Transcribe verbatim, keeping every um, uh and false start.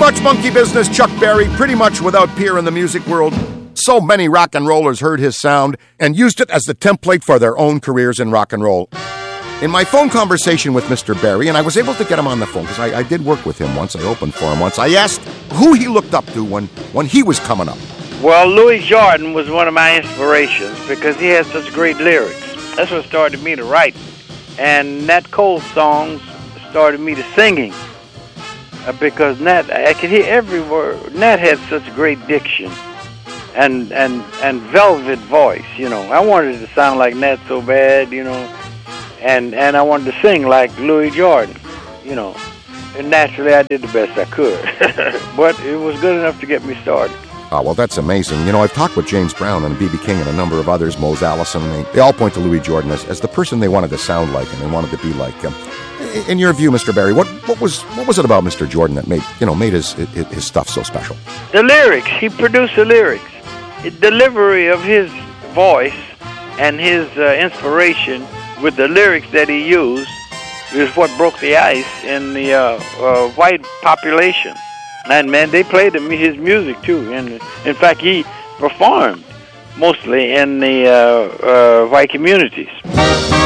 much monkey business, Chuck Berry, pretty much without peer in the music world. So many rock and rollers heard his sound and used it as the template for their own careers in rock and roll. In my phone conversation with Mister Berry, and I was able to get him on the phone because I, I did work with him once, I opened for him once, I asked who he looked up to when, when he was coming up. Well, Louis Jordan was one of my inspirations because he had such great lyrics. That's what started me to write. And Nat Cole's songs started me to singing uh, because Nat, I could hear every word. Nat had such great diction and and and velvet voice, you know. I wanted to sound like Nat so bad, you know, and and I wanted to sing like Louis Jordan, you know. And naturally, I did the best I could, but it was good enough to get me started. Oh, well, that's amazing. You know, I've talked with James Brown and B B King and a number of others, Mose Allison, and they, they all point to Louis Jordan as, as the person they wanted to sound like and they wanted to be like. Um, in your view, Mister Berry, what, what was what was it about Mister Jordan that made you know made his, his his stuff so special? The lyrics. He produced the lyrics. The delivery of his voice and his uh, inspiration with the lyrics that he used is what broke the ice in the uh, uh, white population. And, man, they played his music, too. And in fact, he performed mostly in the uh, uh, white communities.